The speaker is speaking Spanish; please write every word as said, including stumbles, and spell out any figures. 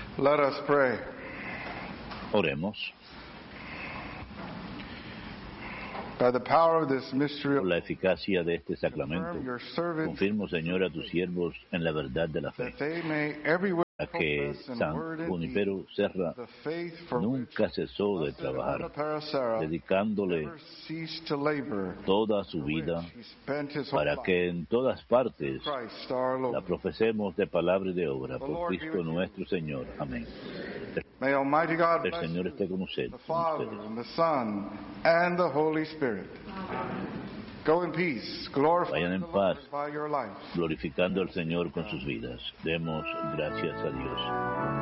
Let us pray. Oremos. By the power of this mystery, Por la eficacia de este sacramento, confirmo, Señor, a tus siervos en la verdad de la fe, that they may everywhere a que profess in San word and deed Junipero Serra the faith for nunca which cesó de Blessed trabajar, Junipero Serra dedicándole never ceased to labor, toda su for vida which he spent his whole para life. que en todas partes Christ our la Lord. profesemos de palabra y de obra, por Cristo nuestro Señor. Amén. May Almighty God El bless Señor you, esté con ustedes. the con Father ustedes. and the Son and the Holy Spirit. Go in peace, glorify Vayan en the paz, Lord by your life. glorificando al Señor con sus vidas. Demos gracias a Dios.